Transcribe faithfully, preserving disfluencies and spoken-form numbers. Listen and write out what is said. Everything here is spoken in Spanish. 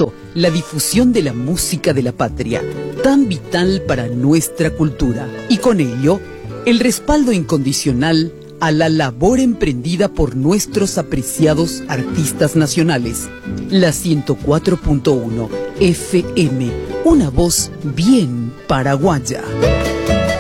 compromiso la difusión de la música de la patria, tan vital para nuestra cultura, y con ello el respaldo incondicional a la labor emprendida por nuestros apreciados artistas nacionales. La ciento cuatro punto uno F M, una voz bien paraguaya.